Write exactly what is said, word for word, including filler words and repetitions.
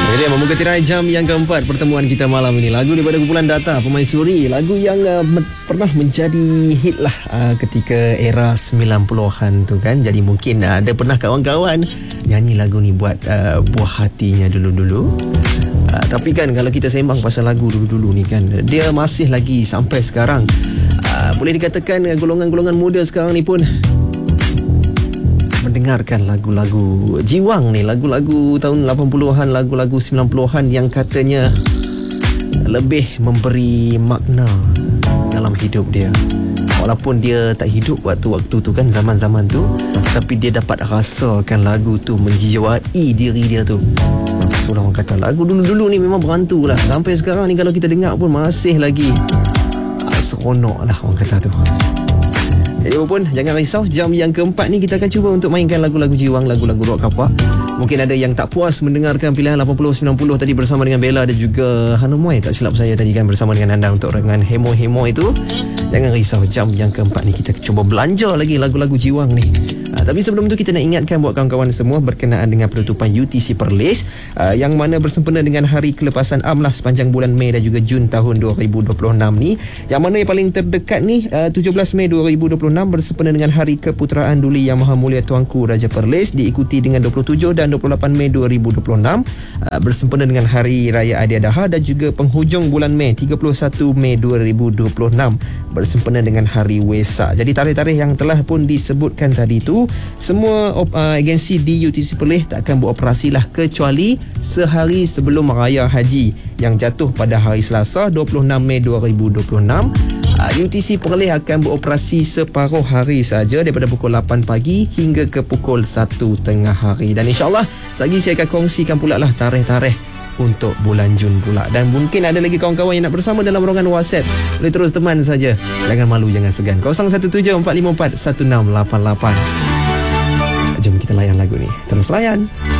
Jadi membuka tirai jam yang keempat pertemuan kita malam ini. Lagu daripada kumpulan Data Permaisuri. Lagu yang uh, me- pernah menjadi hit lah uh, ketika era sembilan puluhan tu kan. Jadi mungkin uh, ada pernah kawan-kawan nyanyi lagu ni buat uh, buah hatinya dulu-dulu. Uh, tapi kan kalau kita sembang pasal lagu dulu-dulu ni kan, dia masih lagi sampai sekarang. Uh, boleh dikatakan uh, golongan-golongan muda sekarang ni pun mendengarkan lagu-lagu jiwang ni, lagu-lagu tahun lapan puluhan, lagu-lagu sembilan puluhan yang katanya lebih memberi makna dalam hidup dia. Walaupun dia tak hidup waktu-waktu tu kan, zaman-zaman tu, tapi dia dapat rasakan lagu tu menjiwai diri dia tu. Itulah orang kata lagu dulu-dulu ni memang berantu lah. Sampai sekarang ni kalau kita dengar pun masih lagi ah, seronok lah orang kata tu. Jadi apapun, jangan risau. Jam yang keempat ni kita akan cuba untuk mainkan lagu-lagu jiwang, lagu-lagu rock kapak. Mungkin ada yang tak puas mendengarkan pilihan lapan puluh sembilan puluh tadi bersama dengan Bella dan juga Hanumoy. Tak silap saya tadi kan bersama dengan anda untuk dengan Hemo-Hemo itu. Jangan risau, jam yang keempat ni kita cuba belanja lagi lagu-lagu jiwang ni. Ha, tapi sebelum tu kita nak ingatkan buat kawan-kawan semua berkenaan dengan penutupan U T C Perlis uh, yang mana bersempena dengan hari kelepasan am lah sepanjang bulan Mei dan juga Jun tahun dua ribu dua puluh enam ni. Yang mana yang paling terdekat ni uh, tujuh belas Mei dua ribu dua puluh enam bersempena dengan Hari Keputeraan Duli Yang Maha Mulia Tuanku Raja Perlis, diikuti dengan dua puluh tujuh dan dua puluh lapan Mei dua ribu dua puluh enam uh, bersempena dengan Hari Raya Aidiadaha dan juga penghujung bulan Mei tiga puluh satu Mei dua ribu dua puluh enam bersempena dengan Hari Wesak. Jadi tarikh-tarikh yang telah pun disebutkan tadi tu, semua uh, agensi di U T C Perlis tak akan beroperasi lah kecuali sehari sebelum Raya Haji yang jatuh pada hari Selasa dua puluh enam Mei dua ribu dua puluh enam. Uh, U T C Perlis akan beroperasi separuh hari saja daripada pukul lapan pagi hingga ke pukul satu tengah hari. Dan insyaAllah lagi saya akan kongsikan pula lah tarikh-tarikh untuk bulan Jun pula. Dan mungkin ada lagi kawan-kawan yang nak bersama dalam ruangan WhatsApp, boleh terus teman saja. Jangan malu, jangan segan. kosong satu tujuh empat lima empat satu enam lapan lapan. Jom kita layan lagu ni. Terus layan.